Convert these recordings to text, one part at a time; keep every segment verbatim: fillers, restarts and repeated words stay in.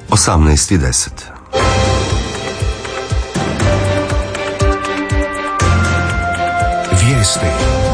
osamnaest i deset. Vijesti.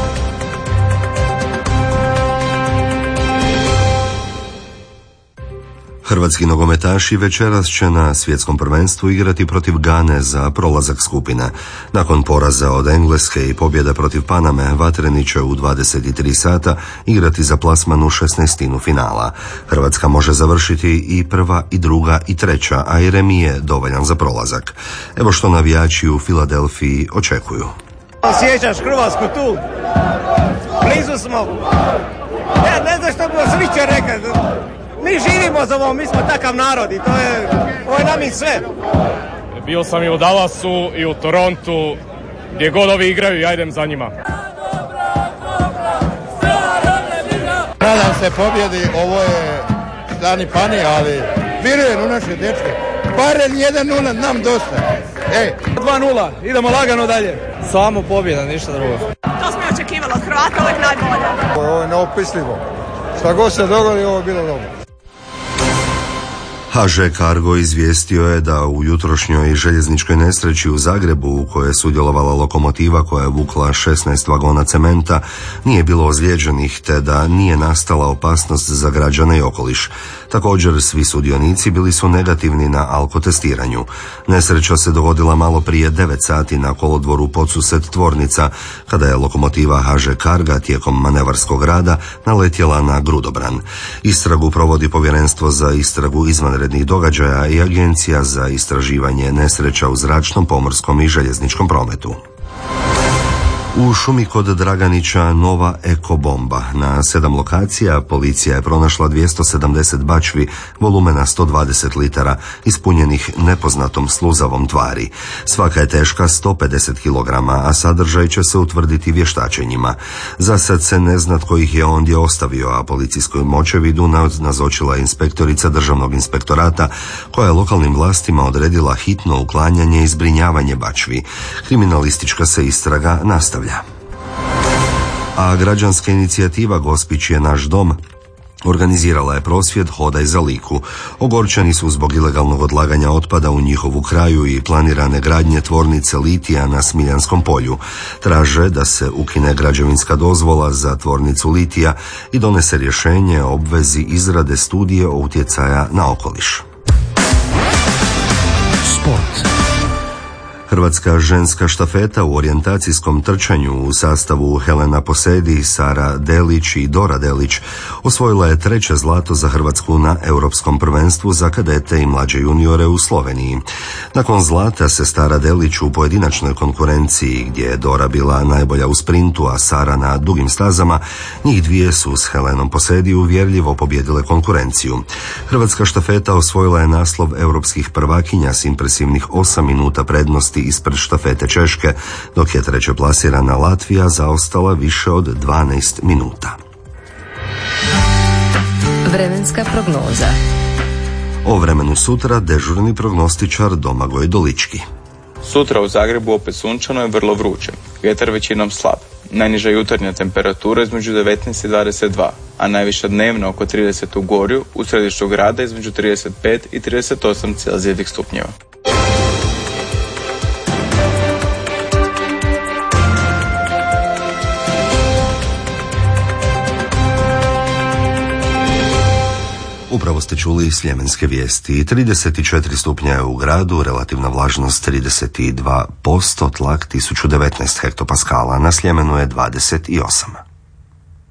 Hrvatski nogometaši večeras će na svjetskom prvenstvu igrati protiv Gane za prolazak skupine. Nakon poraza od Engleske i pobjede protiv Paname, vatreni će u dvadeset tri sata igrati za plasman u šesnaestinu finala. Hrvatska može završiti i prva i druga i treća, a i remi je dovoljan za prolazak. Evo što navijači u Filadelfiji očekuju. Osjećaš Hrvatsku tu? Blizu smo. Ja ne znam što bi vas više rekao. Mi živimo za ovo, mi smo takav narod i to je, ovo je nam i sve. Bio sam i u Dallasu i u Torontu, gdje god ovi igraju, ja idem za njima. Nadam se pobjedi, ovo je dani pani, ali vjerujem u naše dečke. Barem jedan nula, nam dosta. Ej. dva nula, idemo lagano dalje. Samo pobjeda, ništa drugo. To smo i očekivali od Hrvata, uvijek najbolje. Ovo je neopisljivo. Šta god se dogodi, ovo je bilo dobro. ha že Cargo izvijestio je da u jutrošnjoj željezničkoj nesreći u Zagrebu, u kojoj je sudjelovala lokomotiva koja je vukla šesnaest vagona cementa, nije bilo ozlijeđenih te da nije nastala opasnost za građane i okoliš. Također, svi sudionici bili su negativni na alkotestiranju. Nesreća se dogodila malo prije devet sati na kolodvoru Podsused tvornica, kada je lokomotiva ha že Carga tijekom manevarskog rada naletjela na grudobran. Istragu provodi Povjerenstvo za istragu izvanrednih događaja i Agencija za istraživanje nesreća u zračnom, pomorskom i željezničkom prometu. U šumi kod Draganića nova ekobomba. Na sedam lokacija policija je pronašla dvjesto sedamdeset bačvi volumena sto dvadeset litara ispunjenih nepoznatom sluzavom tvari. Svaka je teška sto pedeset kilograma, a sadržaj će se utvrditi vještačenjima. Za sad se ne zna tko ih je ondje ostavio, a policijskoj očevidu nazočila inspektorica Državnog inspektorata, koja je lokalnim vlastima odredila hitno uklanjanje i zbrinjavanje bačvi. Kriminalistička se istraga nastavlja. A građanska inicijativa Gospić je naš dom organizirala je prosvjed Hodaj za Liku. Ogorčani su zbog ilegalnog odlaganja otpada u njihovu kraju i planirane gradnje tvornice litija na Smiljanskom polju. Traže da se ukine građevinska dozvola za tvornicu litija i donese rješenje o obvezi izrade studije o utjecaja na okoliš. Sport. Hrvatska ženska štafeta u orijentacijskom trčanju u sastavu Helena Posedi, Sara Delić i Dora Delić osvojila je treće zlato za Hrvatsku na Europskom prvenstvu za kadete i mlađe juniore u Sloveniji. Nakon zlata se Sara Delić u pojedinačnoj konkurenciji, gdje je Dora bila najbolja u sprintu, a Sara na dugim stazama, njih dvije su s Helenom Posedi uvjerljivo pobjedile konkurenciju. Hrvatska štafeta osvojila je naslov europskih prvakinja s impresivnih osam minuta prednosti ispred štafete Češke, dok je treće plasirana Latvija zaostala više od dvanaest minuta. Vremenska prognoza. O vremenu sutra dežurni prognostičar Domagoj Dolički. Sutra u Zagrebu opet sunčano i vrlo vruće. Vjetar većinom slab. Najniža jutarnja temperatura između devetnaest i dvadeset dva, a najviša dnevna oko trideset u Gorju, u središtu grada između trideset pet i trideset osam celzijevih stupnjeva. Upravo ste čuli sljemenske vijesti. trideset četiri stupnja je u gradu, relativna vlažnost trideset dva posto, tlak tisuću devetnaest hektopaskala, na Sljemenu je dvadeset osam.